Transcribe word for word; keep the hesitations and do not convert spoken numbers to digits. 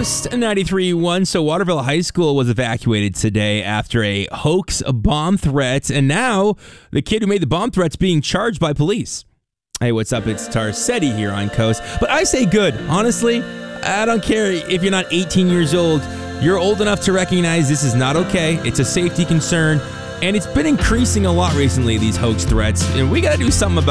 Coast ninety-three point one. So Waterville High School was evacuated today after a hoax bomb threat, and now the kid who made the bomb threat's being charged by police. Hey, what's up? It's Tarsetti here on Coast. But I say good. Honestly, I don't care if you're not eighteen years old. You're old enough to recognize this is not okay. It's a safety concern, and it's been increasing a lot recently, these hoax threats, and we got to do something about it.